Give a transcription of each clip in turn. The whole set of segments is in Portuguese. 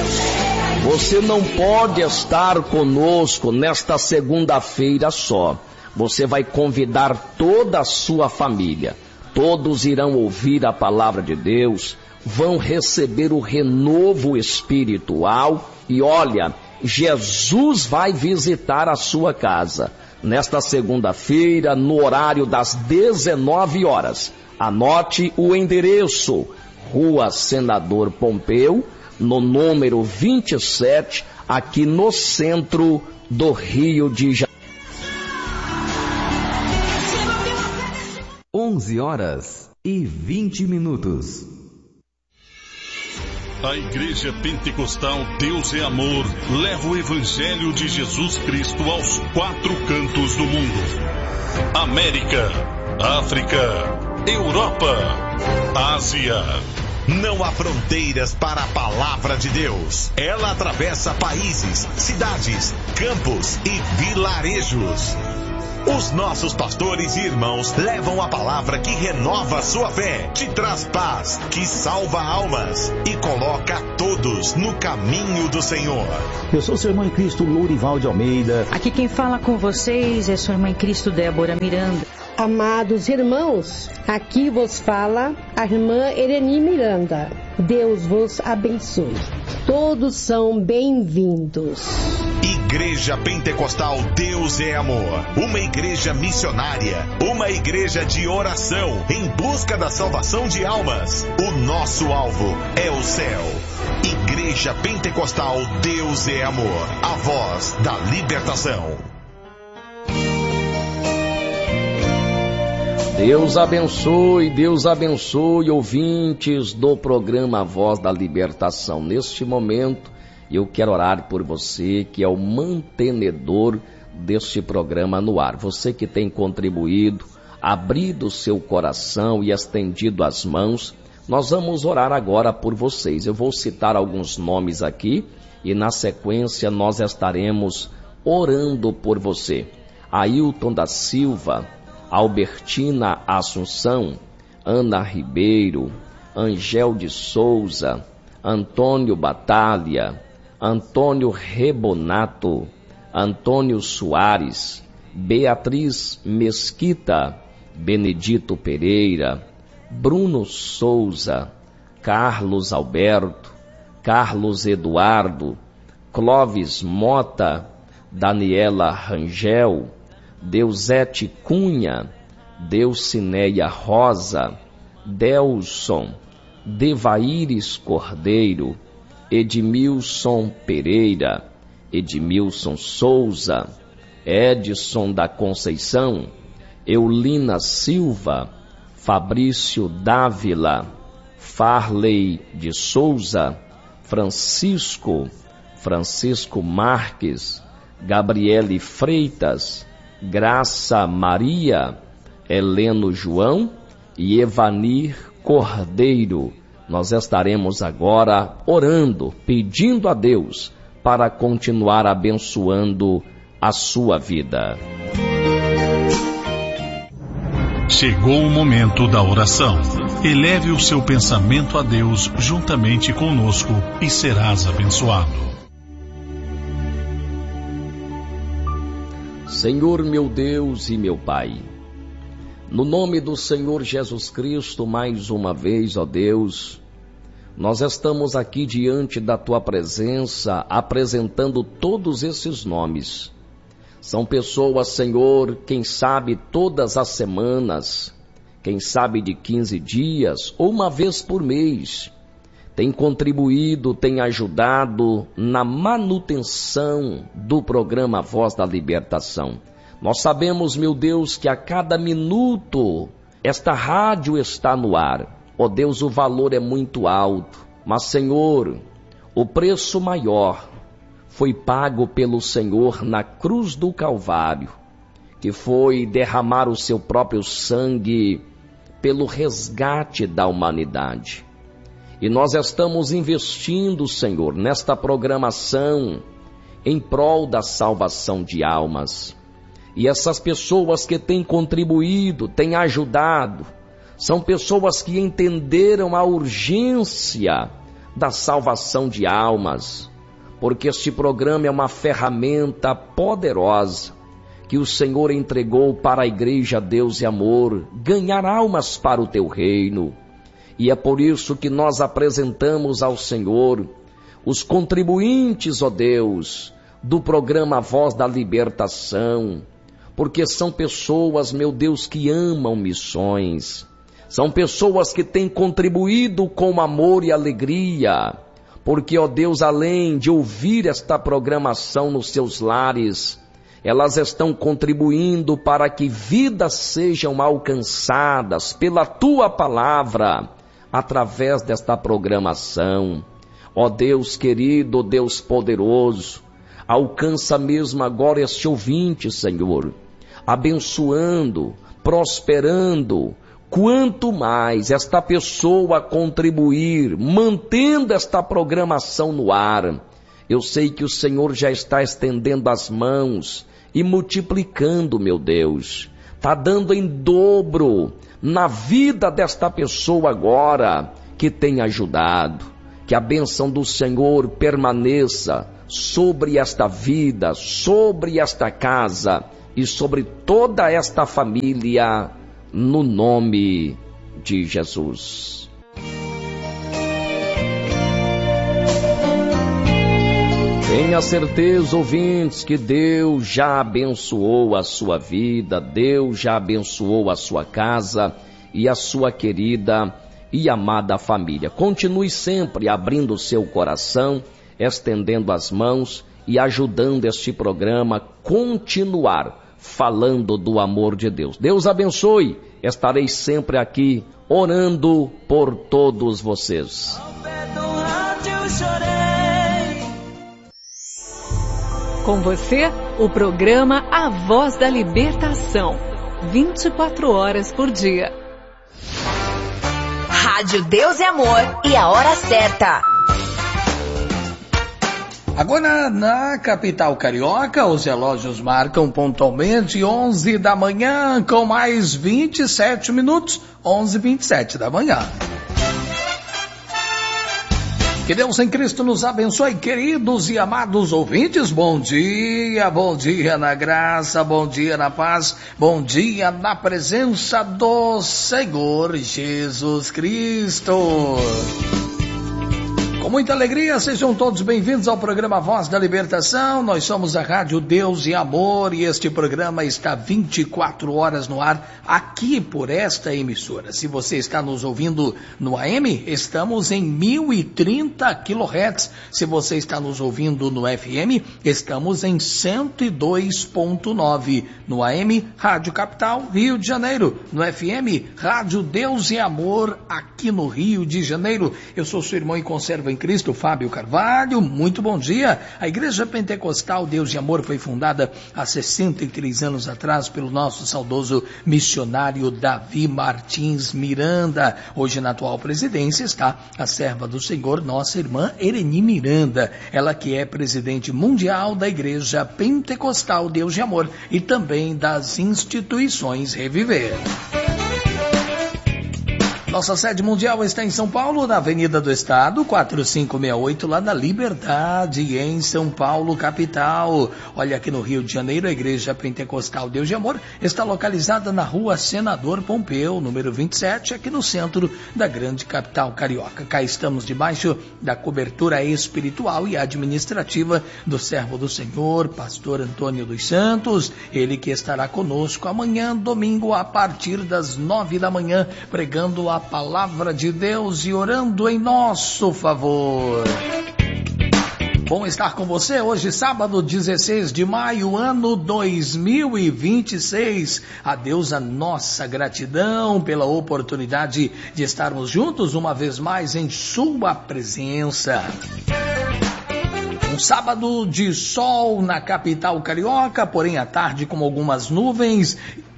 Você não pode estar conosco nesta segunda-feira só. Você vai convidar toda a sua família. Todos irão ouvir a palavra de Deus, vão receber o renovo espiritual e olha, Jesus vai visitar a sua casa nesta segunda-feira, no horário das 19 horas. Anote o endereço: Rua Senador Pompeu, no número 27, aqui no centro do Rio de Janeiro. 11h20. A Igreja Pentecostal Deus é Amor leva o Evangelho de Jesus Cristo aos 4 cantos do mundo: América, África, Europa, Ásia. Não há fronteiras para a palavra de Deus. Ela atravessa países, cidades, campos e vilarejos. Os nossos pastores e irmãos levam a palavra que renova a sua fé, te traz paz, que salva almas e coloca todos no caminho do Senhor. Eu sou seu irmão em Cristo, Lourival de Almeida. Aqui quem fala com vocês é sua irmã em Cristo, Débora Miranda. Amados irmãos, aqui vos fala a irmã Ereni Miranda. Deus vos abençoe. Todos são bem-vindos. Igreja Pentecostal Deus é Amor. Uma igreja missionária. Uma igreja de oração em busca da salvação de almas. O nosso alvo é o céu. Igreja Pentecostal Deus é Amor. A voz da libertação. Deus abençoe, ouvintes do programa Voz da Libertação. Neste momento, eu quero orar por você, que é o mantenedor deste programa no ar. Você que tem contribuído, abrido o seu coração e estendido as mãos, nós vamos orar agora por vocês. Eu vou citar alguns nomes aqui e na sequência nós estaremos orando por você. Ailton da Silva, Albertina Assunção, Ana Ribeiro, Angel de Souza, Antônio Batalha, Antônio Rebonato, Antônio Soares, Beatriz Mesquita, Benedito Pereira, Bruno Souza, Carlos Alberto, Carlos Eduardo, Clóvis Mota, Daniela Rangel, Deusete Cunha, Deucineia Rosa, Delson, Devaíris Cordeiro, Edmilson Pereira, Edmilson Souza, Edson da Conceição, Eulina Silva, Fabrício Dávila, Farley de Souza, Francisco Marques, Gabriele Freitas, Graça Maria, Heleno João e Evanir Cordeiro. Nós estaremos agora orando, pedindo a Deus para continuar abençoando a sua vida. Chegou o momento da oração. Eleve o seu pensamento a Deus juntamente conosco e serás abençoado. Senhor meu Deus e meu Pai, no nome do Senhor Jesus Cristo, mais uma vez, ó Deus, nós estamos aqui diante da Tua presença, apresentando todos esses nomes. São pessoas, Senhor, quem sabe todas as semanas, quem sabe de 15 dias ou uma vez por mês, tem contribuído, tem ajudado na manutenção do programa Voz da Libertação. Nós sabemos, meu Deus, que a cada minuto esta rádio está no ar. Ó Deus, o valor é muito alto, mas, Senhor, o preço maior foi pago pelo Senhor na cruz do Calvário, que foi derramar o seu próprio sangue pelo resgate da humanidade. E nós estamos investindo, Senhor, nesta programação em prol da salvação de almas. E essas pessoas que têm contribuído, têm ajudado, são pessoas que entenderam a urgência da salvação de almas, porque este programa é uma ferramenta poderosa que o Senhor entregou para a Igreja Deus e Amor, ganhar almas para o teu reino. E é por isso que nós apresentamos ao Senhor os contribuintes, ó Deus, do programa Voz da Libertação, porque são pessoas, meu Deus, que amam missões, são pessoas que têm contribuído com amor e alegria, porque, ó Deus, além de ouvir esta programação nos seus lares, elas estão contribuindo para que vidas sejam alcançadas pela Tua palavra, através desta programação. Ó Deus querido, ó Deus poderoso, alcança mesmo agora este ouvinte, Senhor, abençoando, prosperando. Quanto mais esta pessoa contribuir, mantendo esta programação no ar, eu sei que o Senhor já está estendendo as mãos e multiplicando, meu Deus. Está dando em dobro na vida desta pessoa agora que tem ajudado. Que a bênção do Senhor permaneça sobre esta vida, sobre esta casa e sobre toda esta família, no nome de Jesus. Tenha certeza, ouvintes, que Deus já abençoou a sua vida, Deus já abençoou a sua casa e a sua querida e amada família. Continue sempre abrindo o seu coração, estendendo as mãos e ajudando este programa a continuar falando do amor de Deus. Deus abençoe, estarei sempre aqui orando por todos vocês. Com você, o programa A Voz da Libertação, 24 horas por dia. Rádio Deus e Amor e a hora certa. Agora na capital carioca, os relógios marcam pontualmente 11 da manhã com mais 27 minutos, 11h27 da manhã. Que Deus em Cristo nos abençoe, queridos e amados ouvintes. Bom dia na graça, bom dia na paz, bom dia na presença do Senhor Jesus Cristo. Com muita alegria, sejam todos bem-vindos ao programa Voz da Libertação. Nós somos a Rádio Deus e Amor e este programa está 24 horas no ar aqui por esta emissora. Se você está nos ouvindo no AM, estamos em 1030 kHz. Se você está nos ouvindo no FM, estamos em 102.9. No AM, Rádio Capital, Rio de Janeiro. No FM, Rádio Deus e Amor, aqui no Rio de Janeiro. Eu sou seu irmão e conserva em Cristo, Fábio Carvalho, muito bom dia. A Igreja Pentecostal Deus e Amor foi fundada há 63 anos atrás pelo nosso saudoso missionário Davi Martins Miranda. Hoje na atual presidência está a serva do Senhor, nossa irmã Ereni Miranda, ela que é presidente mundial da Igreja Pentecostal Deus e Amor e também das instituições Reviver. Nossa sede mundial está em São Paulo, na Avenida do Estado, 4568, lá na Liberdade, em São Paulo, capital. Olha, aqui no Rio de Janeiro, a Igreja Pentecostal Deus de Amor está localizada na Rua Senador Pompeu, número 27, aqui no centro da grande capital carioca. Cá estamos debaixo da cobertura espiritual e administrativa do servo do Senhor, pastor Antônio dos Santos, ele que estará conosco amanhã, domingo, a partir das 9 da manhã, pregando a palavra de Deus e orando em nosso favor. Bom estar com você hoje, sábado 16 de maio, ano 2026. A Deus a nossa gratidão pela oportunidade de estarmos juntos uma vez mais em sua presença. Um sábado de sol na capital carioca, porém à tarde com algumas nuvens.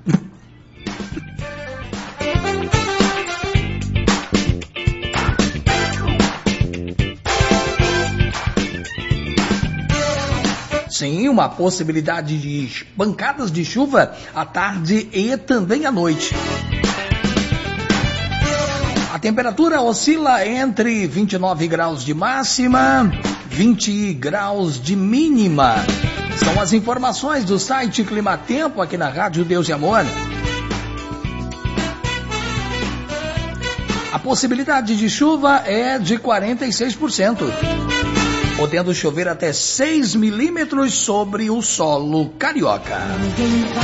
Sim, uma possibilidade de pancadas de chuva à tarde e também à noite. temperatura oscila entre 29 graus de máxima, 20 graus de mínima. São as informações do site Climatempo aqui na Rádio Deus e Amor. A possibilidade de chuva é de 46%, podendo chover até 6 milímetros sobre o solo carioca.